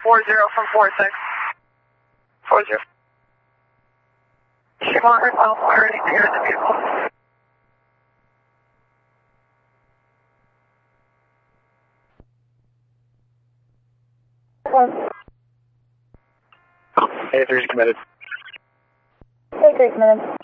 40 from 46. 40. She want herself already near the vehicle. A3's committed. A3 committed.